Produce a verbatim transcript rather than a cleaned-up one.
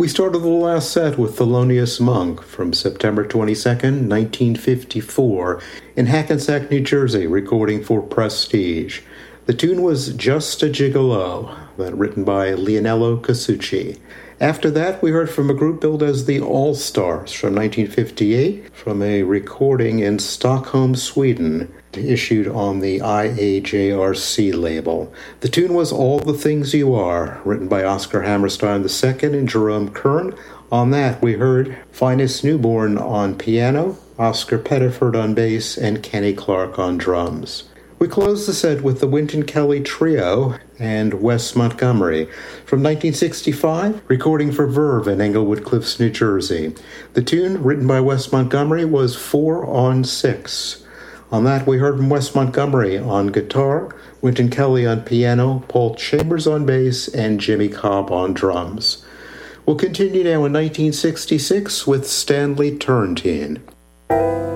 We started the last set with Thelonious Monk from September twenty-second, nineteen fifty-four, in Hackensack, New Jersey, recording for Prestige. The tune was Just a Gigolo, written by Leonello Casucci. After that, we heard from a group billed as the All-Stars from nineteen fifty-eight, from a recording in Stockholm, Sweden, issued on the I A J R C label. The tune was All the Things You Are, written by Oscar Hammerstein the Second and Jerome Kern. On that, we heard Finest Newborn on piano, Oscar Pettiford on bass, and Kenny Clark on drums. We closed the set with the Wynton Kelly Trio and Wes Montgomery from nineteen sixty-five, recording for Verve in Englewood Cliffs, New Jersey. The tune, written by Wes Montgomery, was Four on Six. On that, we heard from Wes Montgomery on guitar, Wynton Kelly on piano, Paul Chambers on bass, and Jimmy Cobb on drums. We'll continue now in nineteen sixty-six with Stanley Turrentine.